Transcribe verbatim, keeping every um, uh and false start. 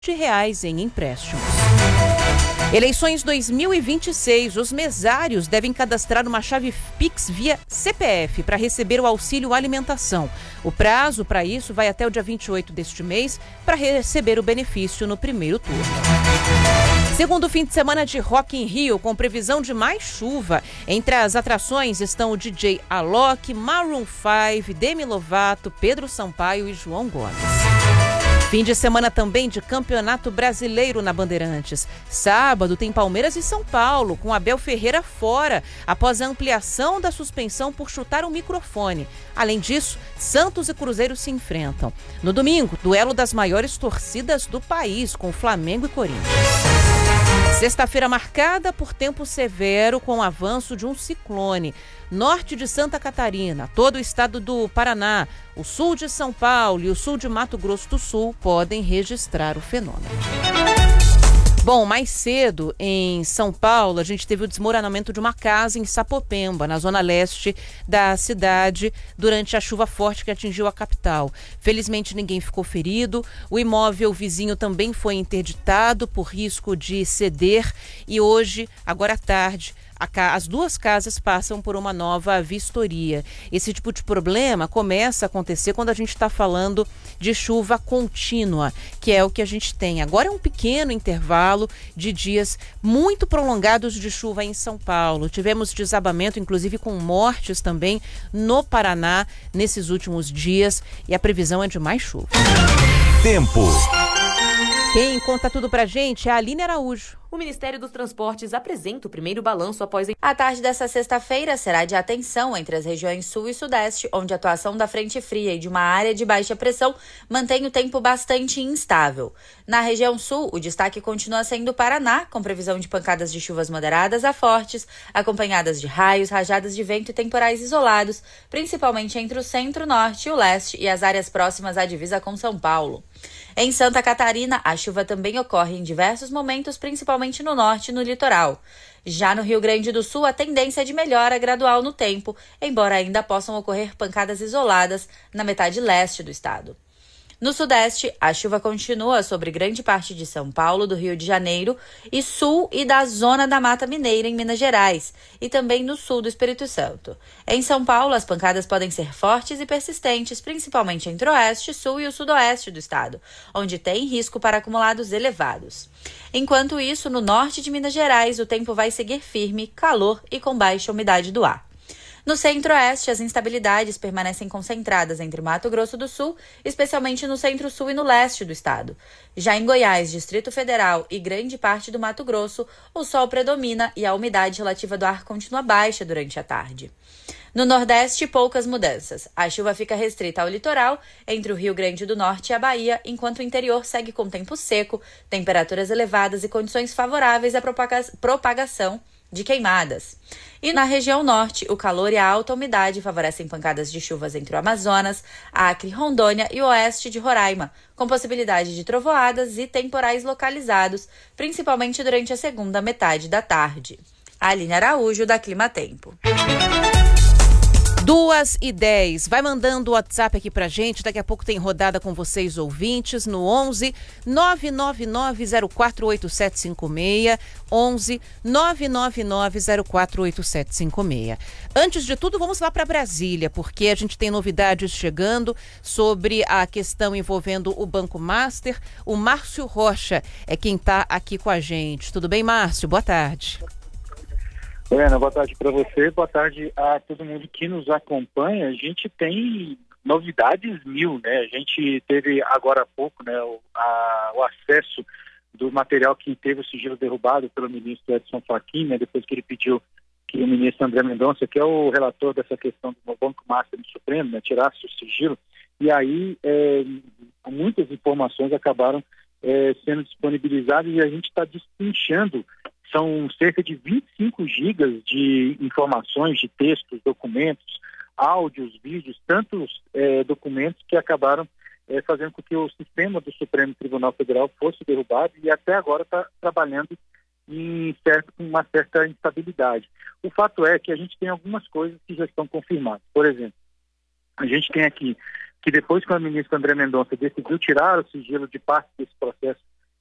de reais em empréstimos. Eleições dois mil e vinte e seis. Os mesários devem cadastrar uma chave Pix via C P F para receber o auxílio alimentação. O prazo para isso vai até o dia vinte e oito deste mês para receber o benefício no primeiro turno. Segundo fim de semana de Rock in Rio, com previsão de mais chuva. Entre as atrações estão o D J Alok, Maroon cinco, Demi Lovato, Pedro Sampaio e João Gomes. Fim de semana também de Campeonato Brasileiro na Bandeirantes. Sábado tem Palmeiras e São Paulo, com Abel Ferreira fora, após a ampliação da suspensão por chutar um microfone. Além disso, Santos e Cruzeiro se enfrentam. No domingo, duelo das maiores torcidas do país, com Flamengo e Corinthians. Sexta-feira marcada por tempo severo com o avanço de um ciclone. Norte de Santa Catarina, todo o estado do Paraná, o sul de São Paulo e o sul de Mato Grosso do Sul podem registrar o fenômeno. Bom, mais cedo, em São Paulo, a gente teve o desmoronamento de uma casa em Sapopemba, na zona leste da cidade, durante a chuva forte que atingiu a capital. Felizmente, ninguém ficou ferido. O imóvel vizinho também foi interditado por risco de ceder. E hoje, agora à tarde, as duas casas passam por uma nova vistoria. Esse tipo de problema começa a acontecer quando a gente está falando de chuva contínua, que é o que a gente tem. Agora é um pequeno intervalo de dias muito prolongados de chuva em São Paulo. Tivemos desabamento, inclusive com mortes também no Paraná nesses últimos dias, e a previsão é de mais chuva. Tempo. Quem conta tudo pra gente é a Aline Araújo. O Ministério dos Transportes apresenta o primeiro balanço após... A tarde dessa sexta-feira será de atenção entre as regiões sul e sudeste, onde a atuação da frente fria e de uma área de baixa pressão mantém o tempo bastante instável. Na região sul, o destaque continua sendo o Paraná, com previsão de pancadas de chuvas moderadas a fortes, acompanhadas de raios, rajadas de vento e temporais isolados, principalmente entre o centro-norte e o leste e as áreas próximas à divisa com São Paulo. Em Santa Catarina, a chuva também ocorre em diversos momentos, principalmente no norte e no litoral. Já no Rio Grande do Sul, a tendência é de melhora gradual no tempo, embora ainda possam ocorrer pancadas isoladas na metade leste do estado. No sudeste, a chuva continua sobre grande parte de São Paulo, do Rio de Janeiro e sul e da zona da Mata Mineira, em Minas Gerais, e também no sul do Espírito Santo. Em São Paulo, as pancadas podem ser fortes e persistentes, principalmente entre o oeste, sul e o sudoeste do estado, onde tem risco para acumulados elevados. Enquanto isso, no norte de Minas Gerais, o tempo vai seguir firme, calor e com baixa umidade do ar. No centro-oeste, as instabilidades permanecem concentradas entre Mato Grosso do Sul, especialmente no centro-sul e no leste do estado. Já em Goiás, Distrito Federal e grande parte do Mato Grosso, o sol predomina e a umidade relativa do ar continua baixa durante a tarde. No Nordeste, poucas mudanças. A chuva fica restrita ao litoral, entre o Rio Grande do Norte e a Bahia, enquanto o interior segue com tempo seco, temperaturas elevadas e condições favoráveis à propaga- propagação de queimadas. E na região norte, o calor e a alta umidade favorecem pancadas de chuvas entre o Amazonas, Acre, Rondônia e o oeste de Roraima, com possibilidade de trovoadas e temporais localizados, principalmente durante a segunda metade da tarde. Aline Araújo, da Clima Tempo. Duas e dez. Vai mandando o WhatsApp aqui pra gente. Daqui a pouco tem rodada com vocês, ouvintes, no onze nove nove nove zero quatro oito sete cinco seis. onze nove nove nove zero quatro oito sete cinco seis. Antes de tudo, vamos lá para Brasília, porque a gente tem novidades chegando sobre a questão envolvendo o Banco Master. O Márcio Rocha é quem está aqui com a gente. Tudo bem, Márcio? Boa tarde. Oi, Ana, boa tarde para você, boa tarde a todo mundo que nos acompanha. A gente tem novidades mil, né? A gente teve agora há pouco, né, o, a, o acesso do material que teve o sigilo derrubado pelo ministro Edson Fachin, né, depois que ele pediu que o ministro André Mendonça, que é o relator dessa questão do Banco Master no Supremo, né, tirasse o sigilo, e aí é, muitas informações acabaram é, sendo disponibilizadas e a gente está destrinchando. São cerca de vinte e cinco gigas de informações, de textos, documentos, áudios, vídeos, tantos é, documentos que acabaram é, fazendo com que o sistema do Supremo Tribunal Federal fosse derrubado e até agora está trabalhando em certo, com uma certa instabilidade. O fato é que a gente tem algumas coisas que já estão confirmadas. Por exemplo, a gente tem aqui que depois que o ministro André Mendonça decidiu tirar o sigilo de parte desse processo